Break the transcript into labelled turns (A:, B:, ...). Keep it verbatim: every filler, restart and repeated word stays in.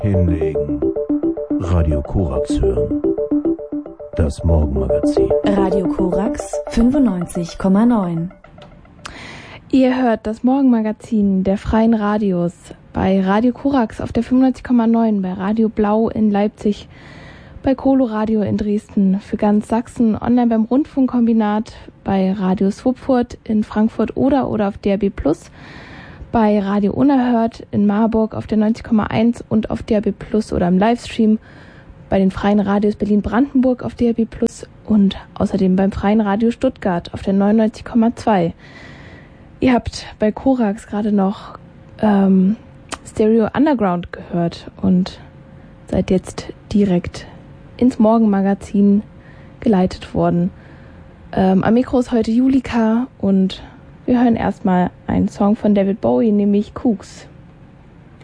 A: Hinlegen. Radio Korax hören. Das Morgenmagazin.
B: Radio Korax fünfundneunzig Komma neun.
C: Ihr hört das Morgenmagazin der Freien Radios bei Radio Korax auf der fünfundneunzig Komma neun, bei Radio Blau in Leipzig, bei Coloradio in Dresden, für ganz Sachsen, online beim Rundfunkkombinat, bei Radio Swupfurt in Frankfurt oder oder auf D R B plus, bei Radio Unerhört in Marburg auf der neunzig Komma eins und auf D R B plus oder im Livestream, bei den Freien Radios Berlin-Brandenburg auf D R B plus und außerdem beim Freien Radio Stuttgart auf der neunundneunzig Komma zwei. Ihr habt bei Korax gerade noch ähm, Stereo Underground gehört und seid jetzt direkt ins Morgenmagazin geleitet worden. Ähm, am Mikro ist heute Julika und wir hören erstmal einen Song von David Bowie, nämlich Kooks.